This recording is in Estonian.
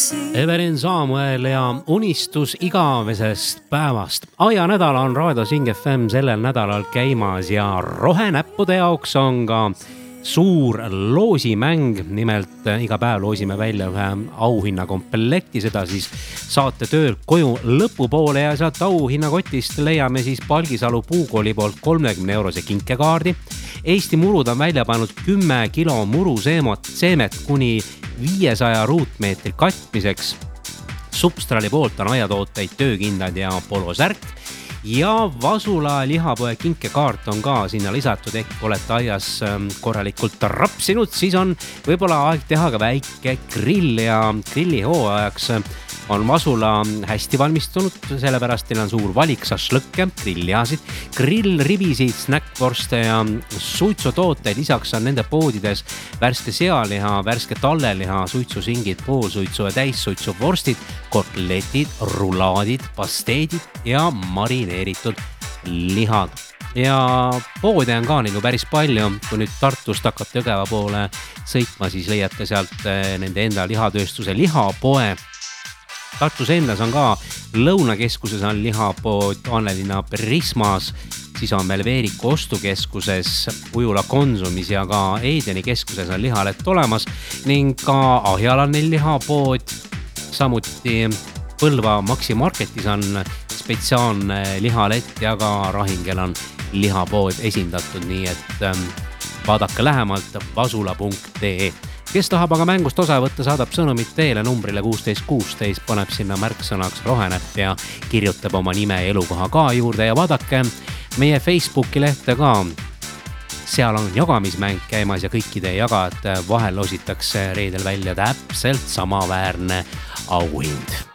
Evelin Samuel ja unistus igavesest päevast. Ajanädal on Raadio Sing FM sellel nädalal käimas ja rohenäppude jaoks on ka suur loosimäng. Nimelt iga päev loosime välja ühe auhinnakomplekti, seda siis saate tööl koju lõpupoole ja sealt auhinnakotist leiame siis Palgisalu puukooli poolt 30-eurose kinkekaardi. Eesti murud on välja pannud 10 kilo muruseemet kuni 500 ruutmeetri katmiseks. Substrali poolt on aiatooteid, töökindad ja polosärk. Ja Vasula lihapoe kinkekaart on ka sinna lisatud, ehk olete aias korralikult rapsinud, siis on võib-olla aeg teha ka väike grill ja grillihooajaks on Vasula hästi valmistunud, sellepärast teil on suur valik šašlõkke, grilljasid, grillribisid, snackvorste ja suitsutooteid. Lisaks on nende poodides värske sealiha, värske talleliha, suitsusingid, poolsuitsu ja täissuitsu vorstid, kotletid, rulaadid, pasteedid ja marineeritud lihad. Ja poode on ka nagu päris palju, kui nüüd Tartust hakkab Jõgeva poole sõitma, siis leiate sealt nende enda lihatööstuse lihapoe. Tartus endas on ka Lõunakeskuses on lihapood, Annelinna Prismas, siis on meil Veeriku ostukeskuses, Ujula Konsumis ja ka Eideni keskuses on lihalett olemas ning ka Ahjal on neil lihapood, samuti Põlva Maxi Marketis on spetsiaalne lihalett ja ka Rahingel on lihapood esindatud, nii et vaadake lähemalt vasula.ee. Kes tahab aga mängust osa võtta, saadab sõnumit teele numbrile 1616, paneb sinna märksõnaks rohenäpp ja kirjutab oma nime ja elukoha ka juurde ja vaadake meie Facebooki lehte ka. Seal on jagamismäng käimas ja kõikide jagajate vahel lositakse reedel välja täpselt samaväärne auhind.